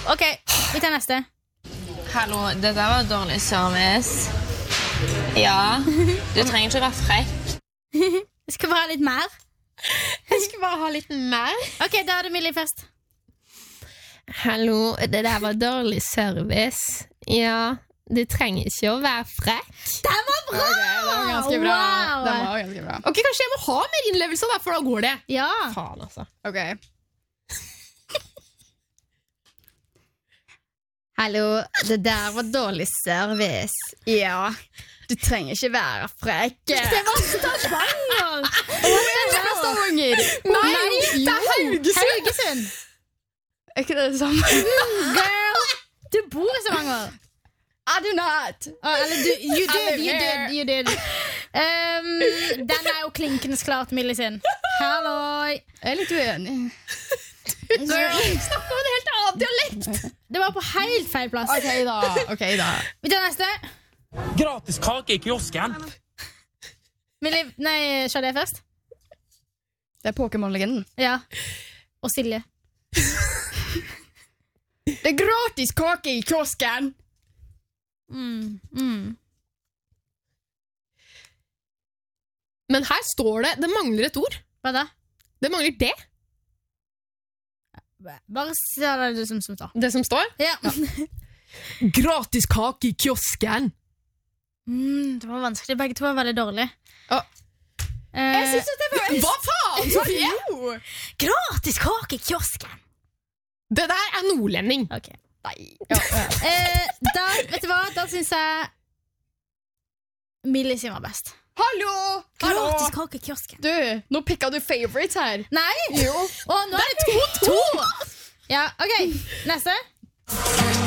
Ok, vi tar neste. Hallo, det der var dårlig service. Ja, du trenger ikke være frekk. Jeg skal bare ha litt mer. Jeg skal bare ha litt mer. Ok, da er det Millie først. Hallo, det der var dårlig service. Ja, du trenger ikke å være frekk. Den var bra! Det var ganske bra. Wow. Den var ganske bra. Ok, kanskje jeg må ha mer innlevelse, da, for da går det. Ja. Faen, altså. Ok. Hallo, det der var dårlig service. Ja, du trenger ikke være frekk. Det var Stavanger! Stavanger. Nei, det er Haugesund! Haugesund. Er ikke det samme? Girl, du bor i Stavanger. I do not. Eller you did. Den er jo klinkende klart Millie sin. Halloi. Jeg er litt uenig. Snakk om en helt annen dialekt. Det var på helt feil plass. Ok da. Vi tar neste. Gratis kake i kiosken. Millie, nei, Charlie først. Det er Pokémon-legenden. Ja. Og Silje. Det er gratis kake i kiosken. Men her står det mangler et ord. Hva da? Det mangler det. Bare si det som står. Det som står. Ja. Gratis kake i kiosken. Det var vanskelig. Begge to var veldig dårlige. Jeg synes at det var Hva faen, Sofie? Gratis kake i kiosken. Det der er nordlending. Ok. Nei. Da, vet du hva? Da synes jeg Millie sin var best. Hallo! Gratis kake i kiosken. Du, nå pikket du favorites her. Nei! Jo. Og nå er det 2-2. Ja, ok. Neste.